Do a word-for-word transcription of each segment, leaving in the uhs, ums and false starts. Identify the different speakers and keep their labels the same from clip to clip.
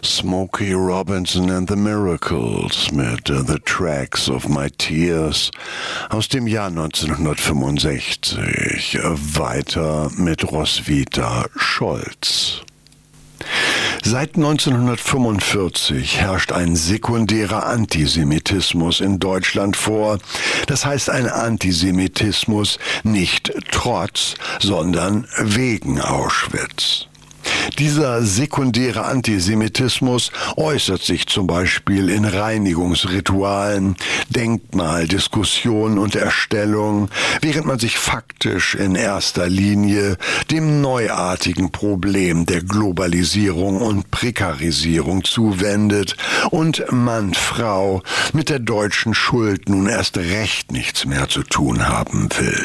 Speaker 1: Smokey Robinson and the Miracles mit uh, The Tracks of My Tears aus dem Jahr neunzehnhundertfünfundsechzig. Weiter mit Roswitha Scholz. Seit neunzehnhundertfünfundvierzig herrscht ein sekundärer Antisemitismus in Deutschland vor. Das heißt ein Antisemitismus nicht trotz, sondern wegen Auschwitz. Dieser sekundäre Antisemitismus äußert sich zum Beispiel in Reinigungsritualen, Denkmaldiskussionen und Erstellung, während man sich faktisch in erster Linie dem neuartigen Problem der Globalisierung und Prekarisierung zuwendet und Mann, Frau mit der deutschen Schuld nun erst recht nichts mehr zu tun haben will.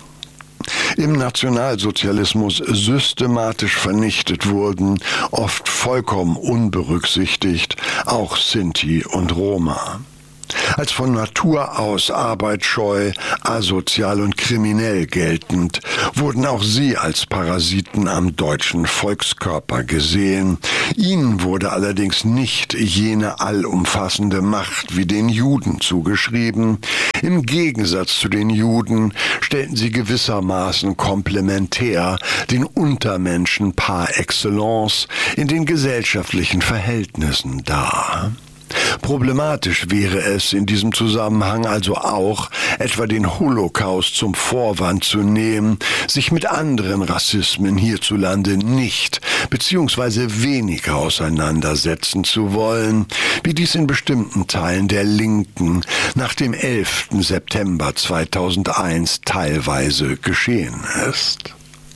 Speaker 1: Im Nationalsozialismus systematisch vernichtet wurden, oft vollkommen unberücksichtigt, auch Sinti und Roma. Als von Natur aus arbeitsscheu, asozial und kriminell geltend, wurden auch sie als Parasiten am deutschen Volkskörper gesehen. Ihnen wurde allerdings nicht jene allumfassende Macht wie den Juden zugeschrieben. Im Gegensatz zu den Juden stellten sie gewissermaßen komplementär den Untermenschen par excellence in den gesellschaftlichen Verhältnissen dar. Problematisch wäre es in diesem Zusammenhang also auch, etwa den Holocaust zum Vorwand zu nehmen, sich mit anderen Rassismen hierzulande nicht bzw. weniger auseinandersetzen zu wollen, wie dies in bestimmten Teilen der Linken nach dem elften September zweitausendeins teilweise geschehen ist.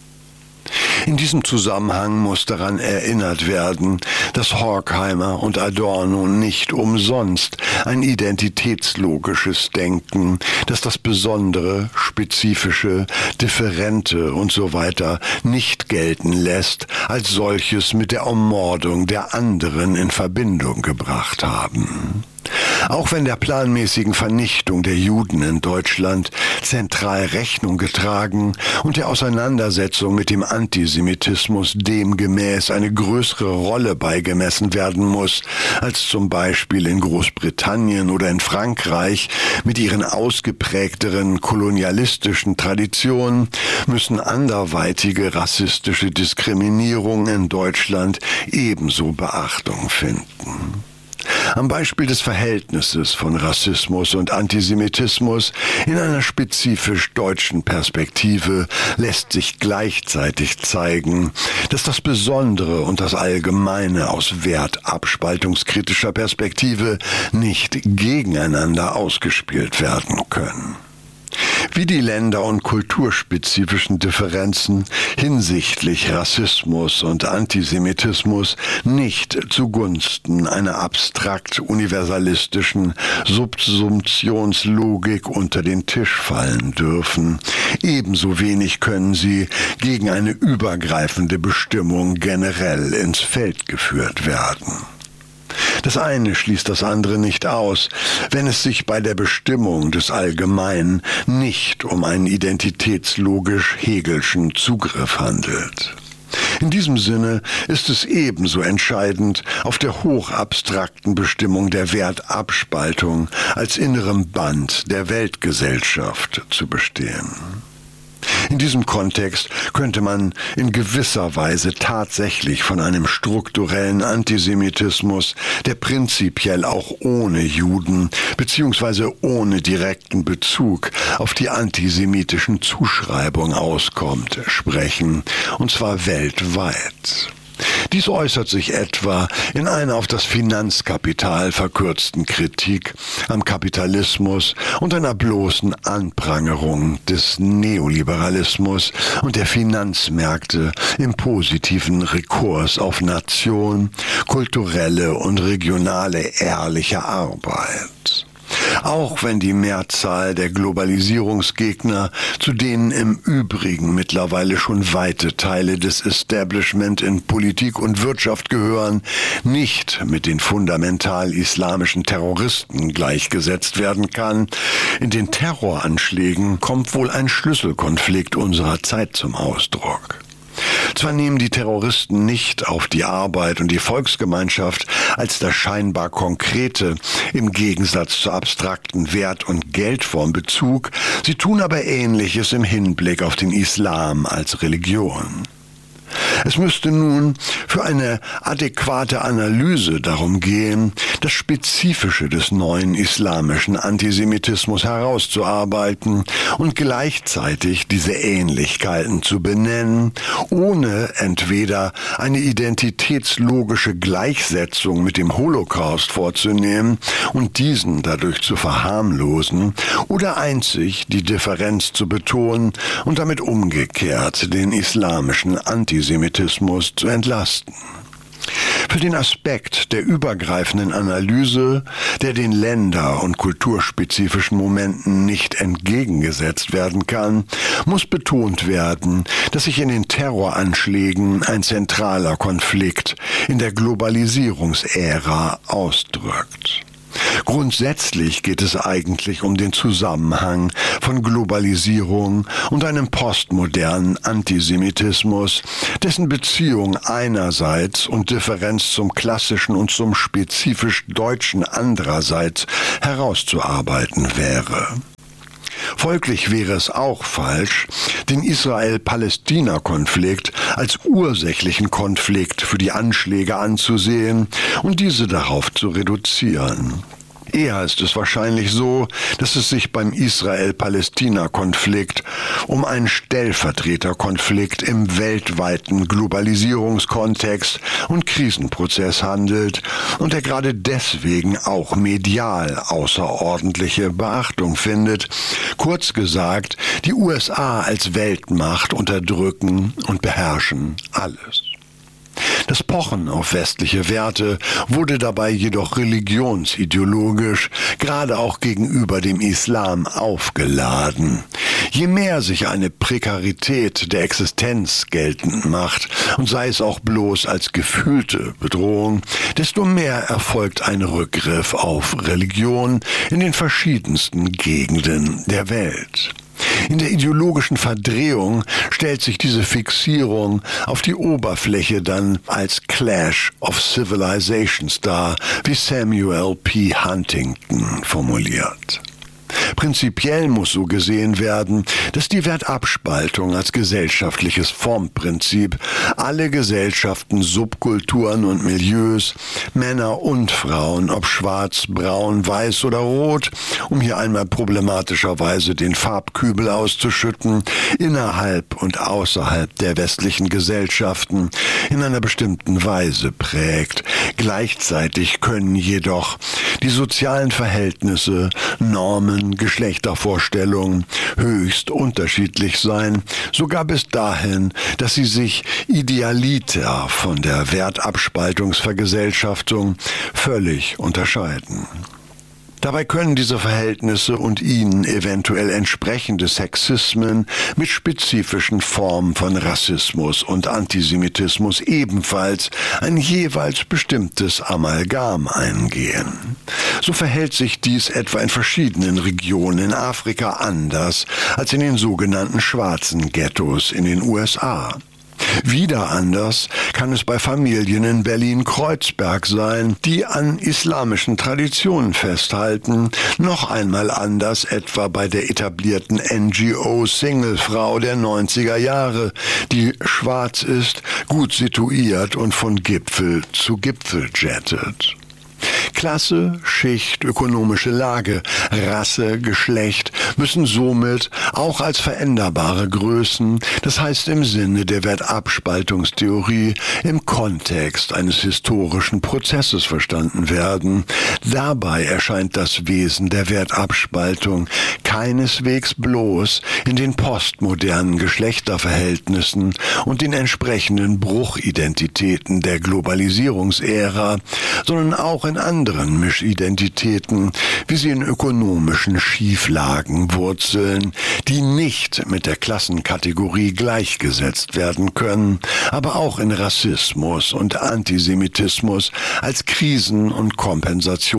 Speaker 1: In diesem Zusammenhang muss daran erinnert werden, dass Horkheimer und Adorno nicht umsonst ein identitätslogisches Denken, das das Besondere, Spezifische, Differente und so weiter nicht gelten lässt, als solches mit der Ermordung der anderen in Verbindung gebracht haben. Auch wenn der planmäßigen Vernichtung der Juden in Deutschland zentral Rechnung getragen und der Auseinandersetzung mit dem Antisemitismus demgemäß eine größere Rolle beigemessen werden muss, als zum Beispiel in Großbritannien oder in Frankreich mit ihren ausgeprägteren kolonialistischen Traditionen, müssen anderweitige rassistische Diskriminierungen in Deutschland ebenso Beachtung finden. Am Beispiel des Verhältnisses von Rassismus und Antisemitismus in einer spezifisch deutschen Perspektive lässt sich gleichzeitig zeigen, dass das Besondere und das Allgemeine aus wertabspaltungskritischer Perspektive nicht gegeneinander ausgespielt werden können. Wie die länder- und kulturspezifischen Differenzen hinsichtlich Rassismus und Antisemitismus nicht zugunsten einer abstrakt universalistischen Subsumptionslogik unter den Tisch fallen dürfen, ebenso wenig können sie gegen eine übergreifende Bestimmung generell ins Feld geführt werden. Das eine schließt das andere nicht aus, wenn es sich bei der Bestimmung des Allgemeinen nicht um einen identitätslogisch-hegelschen Zugriff handelt. In diesem Sinne ist es ebenso entscheidend, auf der hochabstrakten Bestimmung der Wertabspaltung als innerem Band der Weltgesellschaft zu bestehen. In diesem Kontext könnte man in gewisser Weise tatsächlich von einem strukturellen Antisemitismus, der prinzipiell auch ohne Juden bzw. ohne direkten Bezug auf die antisemitischen Zuschreibungen auskommt, sprechen, und zwar weltweit. Dies äußert sich etwa in einer auf das Finanzkapital verkürzten Kritik am Kapitalismus und einer bloßen Anprangerung des Neoliberalismus und der Finanzmärkte im positiven Rekurs auf Nation, kulturelle und regionale ehrliche Arbeit. Auch wenn die Mehrzahl der Globalisierungsgegner, zu denen im Übrigen mittlerweile schon weite Teile des Establishment in Politik und Wirtschaft gehören, nicht mit den fundamental islamischen Terroristen gleichgesetzt werden kann, in den Terroranschlägen kommt wohl ein Schlüsselkonflikt unserer Zeit zum Ausdruck. Zwar nehmen die Terroristen nicht auf die Arbeit und die Volksgemeinschaft als das scheinbar Konkrete im Gegensatz zur abstrakten Wert- und Geldform Bezug, sie tun aber Ähnliches im Hinblick auf den Islam als Religion. Es müsste nun für eine adäquate Analyse darum gehen, das Spezifische des neuen islamischen Antisemitismus herauszuarbeiten und gleichzeitig diese Ähnlichkeiten zu benennen, ohne entweder eine identitätslogische Gleichsetzung mit dem Holocaust vorzunehmen und diesen dadurch zu verharmlosen, oder einzig die Differenz zu betonen und damit umgekehrt den islamischen Antisemitismus Antisemitismus zu entlasten. Für den Aspekt der übergreifenden Analyse, der den länder- und kulturspezifischen Momenten nicht entgegengesetzt werden kann, muss betont werden, dass sich in den Terroranschlägen ein zentraler Konflikt in der Globalisierungsära ausdrückt. Grundsätzlich geht es eigentlich um den Zusammenhang von Globalisierung und einem postmodernen Antisemitismus, dessen Beziehung einerseits und Differenz zum klassischen und zum spezifisch Deutschen andererseits herauszuarbeiten wäre. Folglich wäre es auch falsch, den Israel-Palästina-Konflikt als ursächlichen Konflikt für die Anschläge anzusehen und diese darauf zu reduzieren. Eher ist es wahrscheinlich so, dass es sich beim Israel-Palästina-Konflikt um einen Stellvertreterkonflikt im weltweiten Globalisierungskontext und Krisenprozess handelt und der gerade deswegen auch medial außerordentliche Beachtung findet. Kurz gesagt, die U S A als Weltmacht unterdrücken und beherrschen alles. Das Pochen auf westliche Werte wurde dabei jedoch religionsideologisch, gerade auch gegenüber dem Islam, aufgeladen. Je mehr sich eine Prekarität der Existenz geltend macht, und sei es auch bloß als gefühlte Bedrohung, desto mehr erfolgt ein Rückgriff auf Religion in den verschiedensten Gegenden der Welt. In der ideologischen Verdrehung stellt sich diese Fixierung auf die Oberfläche dann als Clash of Civilizations dar, wie Samuel P. Huntington formuliert. Prinzipiell muss so gesehen werden, dass die Wertabspaltung als gesellschaftliches Formprinzip alle Gesellschaften, Subkulturen und Milieus, Männer und Frauen, ob schwarz, braun, weiß oder rot, um hier einmal problematischerweise den Farbkübel auszuschütten, innerhalb und außerhalb der westlichen Gesellschaften in einer bestimmten Weise prägt. Gleichzeitig können jedoch die sozialen Verhältnisse, Normen, Geschlechtervorstellungen höchst unterschiedlich sein, sogar bis dahin, dass sie sich idealiter von der Wertabspaltungsvergesellschaftung völlig unterscheiden. Dabei können diese Verhältnisse und ihnen eventuell entsprechende Sexismen mit spezifischen Formen von Rassismus und Antisemitismus ebenfalls ein jeweils bestimmtes Amalgam eingehen. So verhält sich dies etwa in verschiedenen Regionen in Afrika anders als in den sogenannten schwarzen Ghettos in den U S A. Wieder anders kann es bei Familien in Berlin-Kreuzberg sein, die an islamischen Traditionen festhalten, noch einmal anders etwa bei der etablierten N G O-Singlefrau der neunziger Jahre, die schwarz ist, gut situiert und von Gipfel zu Gipfel jettet. Klasse, Schicht, ökonomische Lage, Rasse, Geschlecht müssen somit auch als veränderbare Größen, das heißt im Sinne der Wertabspaltungstheorie, im Kontext eines historischen Prozesses verstanden werden. Dabei erscheint das Wesen der Wertabspaltung keineswegs bloß in den postmodernen Geschlechterverhältnissen und den entsprechenden Bruchidentitäten der Globalisierungsära, sondern auch in anderen Mischidentitäten, wie sie in ökonomischen Schieflagen wurzeln, die nicht mit der Klassenkategorie gleichgesetzt werden können, aber auch in Rassismus und Antisemitismus als Krisen- und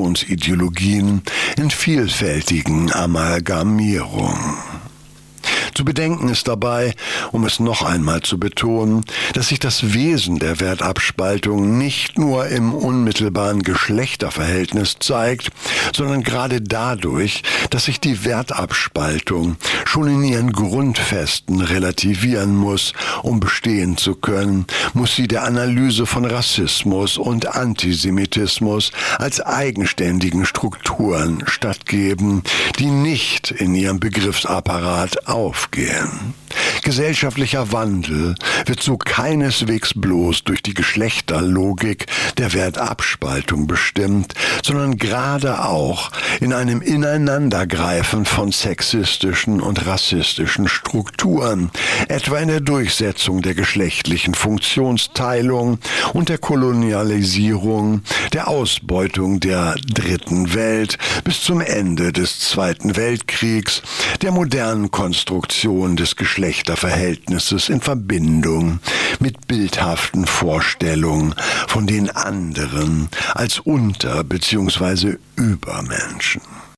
Speaker 1: Kompensationsideologien in vielfältigen Amalgamierungen. Zu bedenken ist dabei, um es noch einmal zu betonen, dass sich das Wesen der Wertabspaltung nicht nur im unmittelbaren Geschlechterverhältnis zeigt, sondern gerade dadurch, dass sich die Wertabspaltung schon in ihren Grundfesten relativieren muss, um bestehen zu können, muss sie der Analyse von Rassismus und Antisemitismus als eigenständigen Strukturen stattgeben, die nicht in ihrem Begriffsapparat aufgehen. Gesellschaftlicher Wandel wird so keineswegs bloß durch die Geschlechterlogik der Wertabspaltung bestimmt, sondern gerade auch in einem Ineinandergreifen von sexistischen und rassistischen Strukturen, etwa in der Durchsetzung der geschlechtlichen Funktionsteilung und der Kolonialisierung, der Ausbeutung der Dritten Welt bis zum Ende des Zweiten Weltkriegs, der modernen Konstruktion des Geschlechterverhältnisses in Verbindung mit bildhaften Vorstellungen von den anderen als Unter- bzw. Übermenschen.